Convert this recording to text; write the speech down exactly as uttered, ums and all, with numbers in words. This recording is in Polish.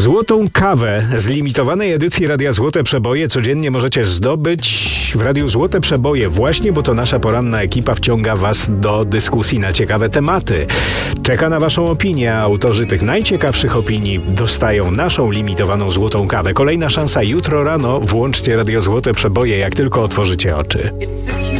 Złotą kawę z limitowanej edycji Radia Złote Przeboje codziennie możecie zdobyć w Radiu Złote Przeboje właśnie, bo to nasza poranna ekipa wciąga was do dyskusji na ciekawe tematy. Czeka na waszą opinię, a autorzy tych najciekawszych opinii dostają naszą limitowaną złotą kawę. Kolejna szansa jutro rano. Włączcie Radio Złote Przeboje, jak tylko otworzycie oczy.